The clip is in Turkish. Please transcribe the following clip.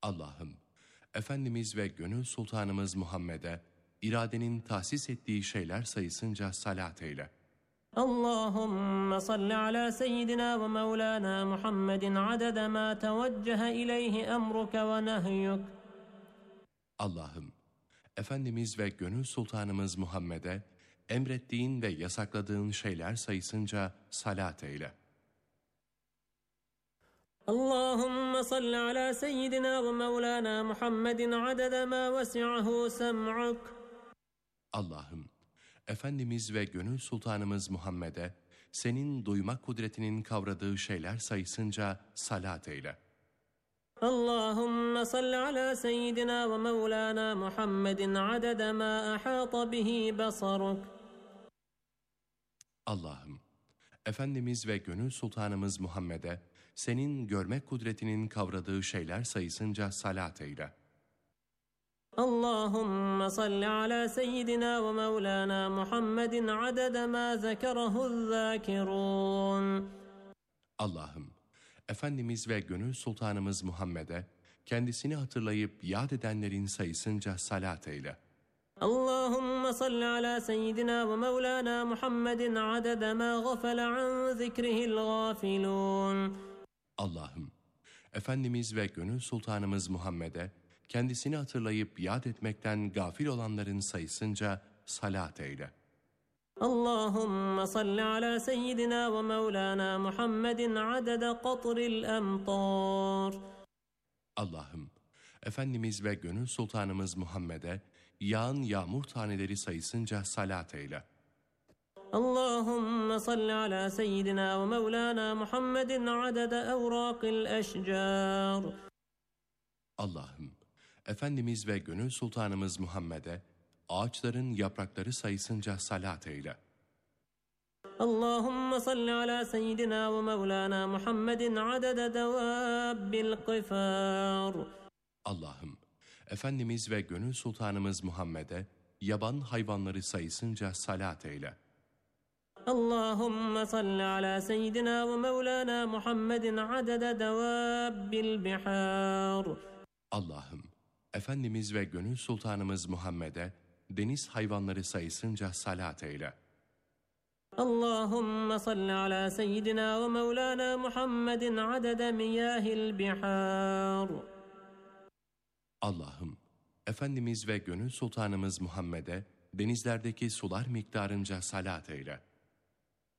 Allah'ım, Efendimiz ve gönül sultanımız Muhammed'e iradenin tahsis ettiği şeyler sayısınca salat eyle. اللهم صل على سيدنا ومولانا محمد عدد ما توجه إليه أمرك ونهيك. Allah'ım, Efendimiz ve gönül sultanımız Muhammed'e emrettiğin ve yasakladığın şeyler sayısınca salat eyle. اللهم صل على سيدنا ومولانا محمد عدد ما وسعه سمعك. Allah'ım, Efendimiz ve gönül sultanımız Muhammed'e senin duyma kudretinin kavradığı şeyler sayısınca salat eyle. اللهم صل على سيدنا ومولانا محمد عدد ما أحاط به بصرك. Allah'ım, Efendimiz ve gönül sultanımız Muhammed'e senin görme kudretinin kavradığı şeyler sayısınca salat eyle. اللهم صل على سيدنا ومولانا محمد عدد ما ذكره الذاكرون. Allah'ım, Efendimiz ve gönül sultanımız Muhammed'e kendisini hatırlayıp yad edenlerin sayısınca salat eyle. اللهم صل على سيدنا ومولانا محمد عدد ما غفل عن ذكره الغافلون. Allah'ım, Efendimiz ve gönül sultanımız Muhammed'e kendisini hatırlayıp yad etmekten gafil olanların sayısınca salat eyle. اللهم صل على سيدنا ومولانا محمد عدد قطر الأمطار. Allah'ım, Efendimiz ve gönül sultanımız Muhammed'e yağan yağmur taneleri sayısınca salat eyle. اللهم صل على سيدنا ومولانا محمد عدد أوراق الأشجار. Allah'ım, Efendimiz ve gönül sultanımız Muhammed'e ağaçların yaprakları sayısınca salat eyle. اللهم صل على سيدنا ومولانا محمد عدد دواب القفار. Allah'ım, Efendimiz ve gönül sultanımız Muhammed'e yaban hayvanları sayısınca salat eyle. اللهم صل على سيدنا ومولانا محمد عدد دواب البحار. Allah'ım, Efendimiz ve gönül sultanımız Muhammed'e deniz hayvanları sayısınca salat eyle. اللهم صل على سيدنا ومولانا محمد عدد مياه البحار. Allah'ım, Efendimiz ve gönül sultanımız Muhammed'e denizlerdeki sular miktarınca salat eyle.